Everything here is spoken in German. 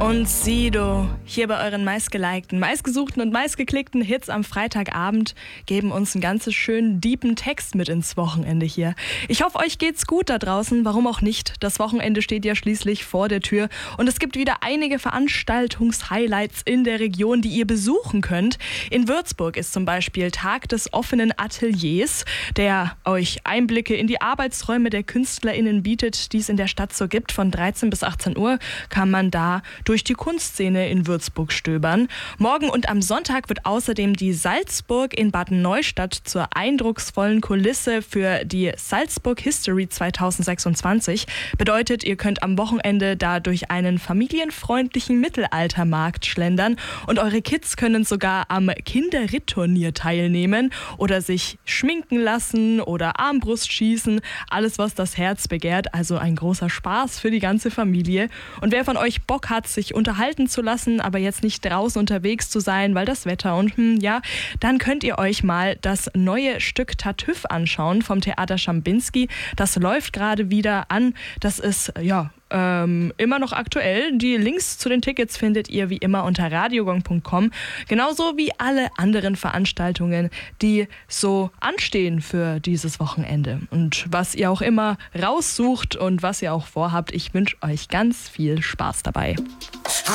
Und Sido, hier bei euren meistgelikten, meistgesuchten und meistgeklickten Hits am Freitagabend, geben uns einen ganz schönen deepen Text mit ins Wochenende hier. Ich hoffe, euch geht's gut da draußen, warum auch nicht. Das Wochenende steht ja schließlich vor der Tür und es gibt wieder einige Veranstaltungshighlights in der Region, die ihr besuchen könnt. In Würzburg ist zum Beispiel Tag des offenen Ateliers, der euch Einblicke in die Arbeitsräume der KünstlerInnen bietet, die es in der Stadt so gibt. Von 13 bis 18 Uhr kann man da durch die Kunstszene in Würzburg stöbern. Morgen und am Sonntag wird außerdem die Salzburg in Bad Neustadt zur eindrucksvollen Kulisse für die Salzburg History 2026. Bedeutet, ihr könnt am Wochenende da durch einen familienfreundlichen Mittelaltermarkt schlendern und eure Kids können sogar am Kinderrittturnier teilnehmen oder sich schminken lassen oder Armbrust schießen. Alles, was das Herz begehrt. Also ein großer Spaß für die ganze Familie. Und wer von euch Bock hat, sich unterhalten zu lassen, aber jetzt nicht draußen unterwegs zu sein, weil das Wetter und dann könnt ihr euch mal das neue Stück Tartüff anschauen vom Theater Schambinski. Das läuft gerade wieder an. Das ist immer noch aktuell. Die Links zu den Tickets findet ihr wie immer unter radiogong.com. Genauso wie alle anderen Veranstaltungen, die so anstehen für dieses Wochenende. Und was ihr auch immer raussucht und was ihr auch vorhabt, ich wünsche euch ganz viel Spaß dabei.